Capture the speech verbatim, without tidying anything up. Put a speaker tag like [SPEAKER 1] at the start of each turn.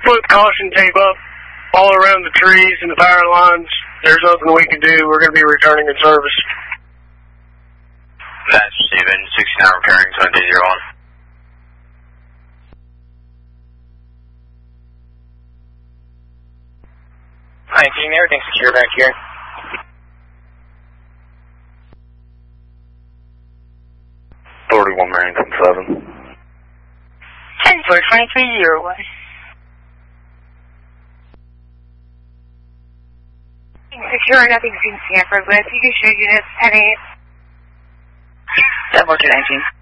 [SPEAKER 1] put caution tape up all around the trees and the power lines. There's nothing we can do. We're going to be returning in service.
[SPEAKER 2] That's Steven, sixty-nine repairing, twenty zero one.
[SPEAKER 3] nineteen, everything's secure back here.
[SPEAKER 2] forty-one Marrington seven.
[SPEAKER 4] ten four, twenty-three zero one.
[SPEAKER 5] Secure, nothing seen Stanford with. You can show units ten eight.
[SPEAKER 4] ten four two nineteen.